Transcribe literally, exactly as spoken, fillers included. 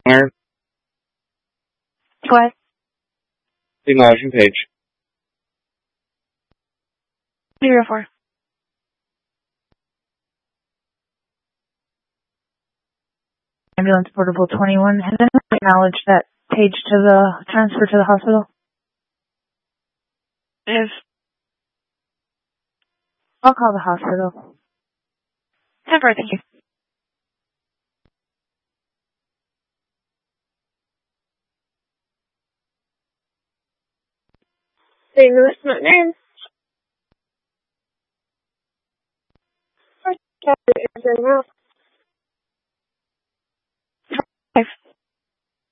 Iron. Go ahead. Acknowledging page. Zero four. Ambulance portable twenty-one. Has anyone acknowledged that page to the transfer to the hospital? Yes. I'll call the hospital. Temporary, thank you. Saint Louis Mountain. First chapter is in house.